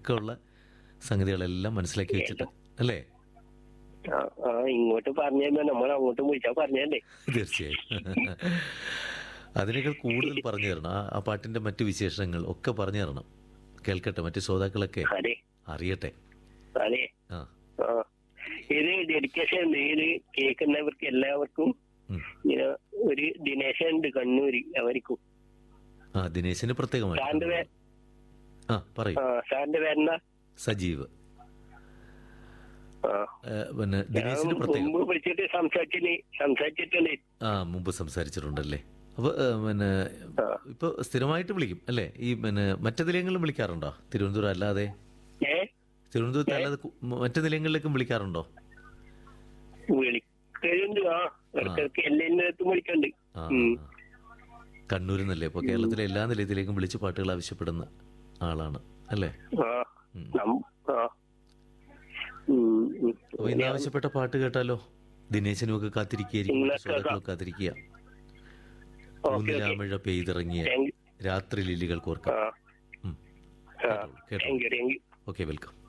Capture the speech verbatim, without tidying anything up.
ഒക്കെ ഉള്ള സംഗതികളെല്ലാം മനസ്സിലാക്കി വെച്ചിട്ട് അല്ലേ? ആ ആ, ഇങ്ങോട്ട് പറഞ്ഞു തരുമ്പോ നമ്മൾ അങ്ങോട്ട് വിളിച്ചാ പറഞ്ഞല്ലേ. തീർച്ചയായും. അതിനേക്കാൾ കൂടുതൽ പറഞ്ഞു തരണം. ആ ആ പാട്ടിൻ്റെ മറ്റ് വിശേഷങ്ങൾ ഒക്കെ പറഞ്ഞു തരണം. കേൾക്കട്ടെ, മറ്റ് ശ്രോതാക്കളൊക്കെ അതെ അറിയട്ടെ. അതെ. ആ ആ ഇത് ഡെഡിക്കേഷൻ ഉണ്ട്. ഇത് കേൾക്കുന്നവർക്ക് എല്ലാവർക്കും ഉം. ഇങ്ങനെ ഒരു ദിനേശൻ ഉണ്ട് കണ്ണൂര്, അവർക്കും. ആ ദിനേശിന് പ്രത്യേകമായിട്ട് സാറിന്റെ പേ ആ പറയൂ. ആ സാറിന്റെ പേരെന്താ? സജീവ്. ആ ഏ, പിന്നെ ഞാൻ ദിനേശിന് പ്രത്യേകം. മുമ്പ് വിളിച്ചിട്ട് സംസാരിച്ചിന് സംസാരിച്ചിട്ടുണ്ട്. ആ മുമ്പ് സംസാരിച്ചിട്ടുണ്ടല്ലേ? അപ്പോൾ പിന്നെ ആ ഇപ്പോൾ സ്ഥിരമായിട്ട് വിളിക്കും അല്ലേ? ഈ പിന്നെ മറ്റു നിലയങ്ങളിലും വിളിക്കാറുണ്ടോ? തിരുവനന്തപുരം അല്ലാതെ ഏ തിരുവനന്തപുരത്ത് അല്ലാതെ കു- മറ്റു നിലയങ്ങളിലേക്കും വിളിക്കാറുണ്ടോ? വിളിക്കലുണ്ട്. ആ ഇടയ്ക്കിടയ്ക്ക് എല്ലാത്തിനും വിളിക്കണ്ട്. ആ ഉം. ആ. കണ്ണൂരിൽ നിന്നല്ലേ? ഇപ്പോൾ കേരളത്തിലെ എല്ലാ നിലയത്തിലേക്കും വിളിച്ച് പാട്ടുകൾ ആവശ്യപ്പെടുന്ന ആളാണ് അല്ലേ? ആ ഉം. നം- ആ ഉം, ഉം. അപ്പോൾ ഇന്ന് ആവശ്യപ്പെട്ട പാട്ട് കേട്ടാലോ? ദിനേശനും ഒക്കെ കാത്തിരിക്കുകയായിരിക്കും, ഇന്ന് ശ്രോതാക്കളൊക്കെ കാത്തിരിക്കുക. Okay okay. ഊന്നിലാമഴ പെയ്തിറങ്ങിയ thank you. രാത്രി ലില്ലികൾ കോർക്കാം. ആ ഉം. ആ കേട്ടോളൂ കേട്ടോ. Thank you thank you. Okay, welcome.